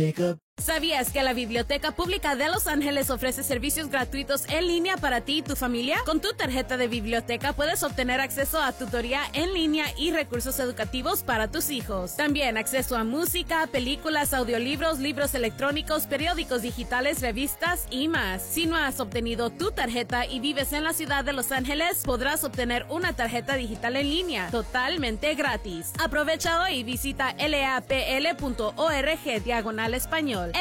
¿Sabías que la Biblioteca Pública de Los Ángeles ofrece servicios gratuitos en línea para ti y tu familia? Con tu tarjeta de biblioteca puedes obtener acceso a tutoría en línea y recursos educativos para tus hijos. También acceso a música, películas, audiolibros, libros electrónicos, periódicos digitales, revistas y más. Si no has obtenido tu tarjeta y vives en la ciudad de Los Ángeles, podrás obtener una tarjeta digital en línea totalmente gratis. Aprovecha hoy y visita lapl.org/español.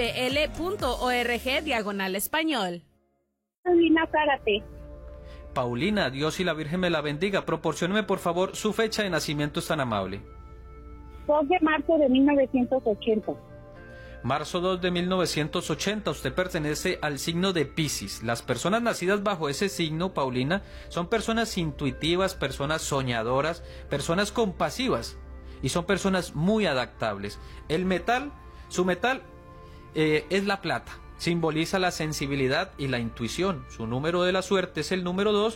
lapl.org/español. Paulina Zárate. Paulina, Dios y la Virgen me la bendiga. Proporcióneme por favor su fecha de nacimiento, es tan amable. 2 de marzo de 1980. Marzo 2 de 1980, usted pertenece al signo de Piscis. Las personas nacidas bajo ese signo, Paulina, son personas intuitivas, personas soñadoras, personas compasivas y son personas muy adaptables. Su metal es la plata, simboliza la sensibilidad y la intuición. Su número de la suerte es el número 2,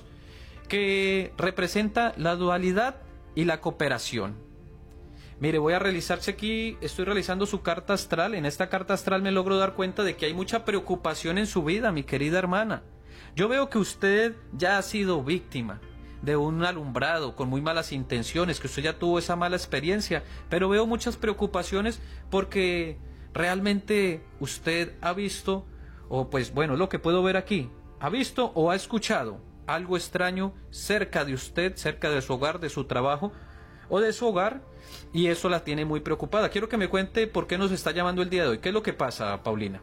que representa la dualidad y la cooperación. Mire, voy a realizarse aquí, estoy realizando su carta astral. En esta carta astral me logro dar cuenta de que hay mucha preocupación en su vida, mi querida hermana. Yo veo que usted ya ha sido víctima de un alumbrado con muy malas intenciones, que usted ya tuvo esa mala experiencia, pero veo muchas preocupaciones porque realmente usted ha visto, o pues bueno, lo que puedo ver aquí, ha visto o ha escuchado algo extraño cerca de usted, cerca de su hogar, de su trabajo o de su hogar, y eso la tiene muy preocupada. Quiero que me cuente por qué nos está llamando el día de hoy. ¿Qué es lo que pasa, Paulina?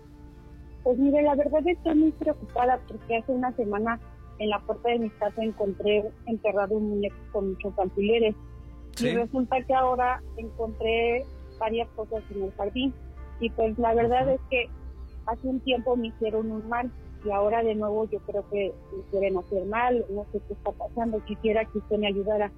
Pues mire, la verdad estoy muy preocupada porque hace una semana en la puerta de mi casa encontré enterrado un muñeco con muchos alfileres. ¿Sí? Y resulta que ahora encontré varias cosas en el jardín. Y pues la verdad es que hace un tiempo me hicieron un mal y ahora de nuevo yo creo que me quieren hacer mal. No sé qué está pasando. Quisiera que usted me ayudara.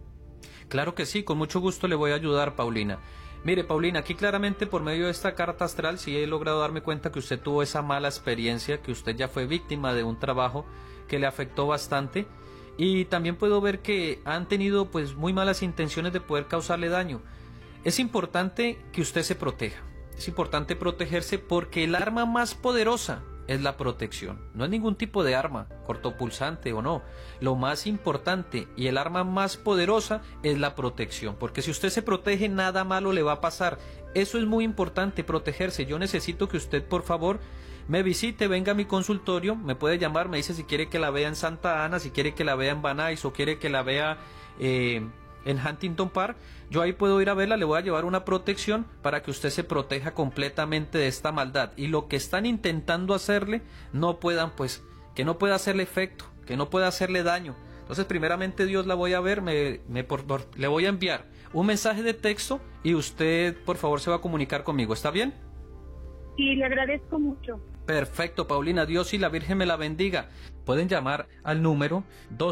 Claro que sí, con mucho gusto le voy a ayudar, Paulina. Mire, Paulina, aquí claramente por medio de esta carta astral sí he logrado darme cuenta que usted tuvo esa mala experiencia, que usted ya fue víctima de un trabajo que le afectó bastante, y también puedo ver que han tenido pues muy malas intenciones de poder causarle daño. Es importante que usted se proteja, es importante protegerse porque el arma más poderosa es la protección. No es ningún tipo de arma, cortopulsante o no. Lo más importante y el arma más poderosa es la protección, porque si usted se protege, nada malo le va a pasar. Eso es muy importante, protegerse. Yo necesito que usted, por favor, me visite, venga a mi consultorio, me puede llamar, me dice si quiere que la vea en Santa Ana, si quiere que la vea en Van Nuys o quiere que la vea en Huntington Park. Yo ahí puedo ir a verla, le voy a llevar una protección para que usted se proteja completamente de esta maldad, y lo que están intentando hacerle no puedan, pues, que no pueda hacerle efecto, que no pueda hacerle daño. Entonces primeramente Dios la voy a ver, le voy a enviar un mensaje de texto y usted por favor se va a comunicar conmigo, ¿está bien? Sí, le agradezco mucho. Perfecto, Paulina, Dios y la Virgen me la bendiga. Pueden llamar al número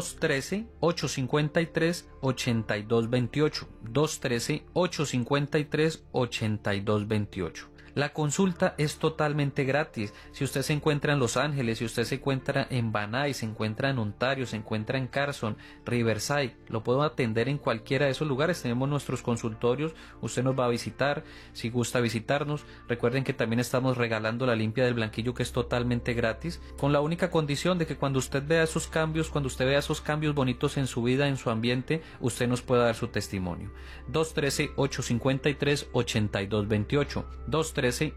213-853-8228, 213-853-8228. La consulta es totalmente gratis. Si usted se encuentra en Los Ángeles, si usted se encuentra en Van Nuys, se encuentra en Ontario, se encuentra en Carson, Riverside, lo puedo atender en cualquiera de esos lugares. Tenemos nuestros consultorios, usted nos va a visitar, si gusta visitarnos. Recuerden que también estamos regalando la limpia del blanquillo, que es totalmente gratis, con la única condición de que cuando usted vea esos cambios, bonitos en su vida, en su ambiente, usted nos pueda dar su testimonio. 213-853-8228, 213